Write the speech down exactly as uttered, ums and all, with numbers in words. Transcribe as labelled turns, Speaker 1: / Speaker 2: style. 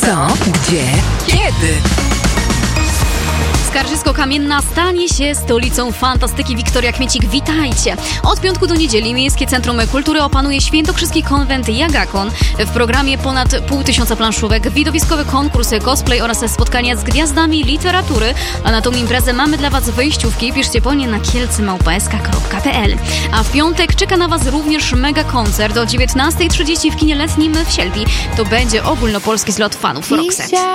Speaker 1: Co? Gdzie? Kiedy?
Speaker 2: Skarżysko-Kamienna stanie się stolicą fantastyki. Wiktoria Kmiecik, witajcie! Od piątku do niedzieli Miejskie Centrum Kultury opanuje Świętokrzyski Konwent Jagakon. W programie ponad pół tysiąca planszówek, widowiskowe konkursy, cosplay oraz spotkania z gwiazdami literatury. A na tą imprezę mamy dla Was wyjściówki. Piszcie po nie na kielce małpa s k kropka p l. A w piątek czeka na Was również mega koncert o dziewiętnasta trzydzieści w kinie letnim w Sielpi. To będzie ogólnopolski zlot fanów Roxette.